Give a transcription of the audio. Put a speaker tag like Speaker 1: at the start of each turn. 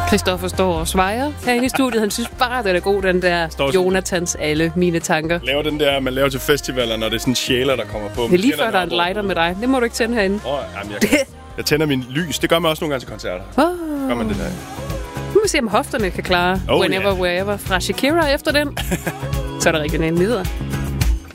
Speaker 1: Christoffer står og svejer herinde i studiet. Han synes bare, det er god, den der Jonathans alle mine tanker.
Speaker 2: Laver den der, man laver til festivaler, når det er sådan sjæler, der kommer på.
Speaker 1: Det er lige før, der er en lighter med dig. Det må du ikke tænde herinde.
Speaker 2: Jeg tænder min lys. Det gør man også nogle gange til koncerter. Gør man det der.
Speaker 1: Nu må vi se, om hofterne kan klare Whenever, Wherever fra Shakira efter den. Så er der regionale nyheder.